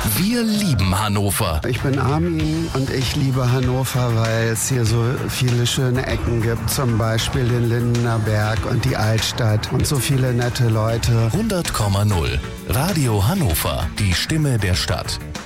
Wir lieben Hannover. Ich bin Armin und ich liebe Hannover, weil es hier so viele schöne Ecken gibt. Zum Beispiel den Lindener Berg und die Altstadt und so viele nette Leute. 100,0 Radio Hannover, die Stimme der Stadt.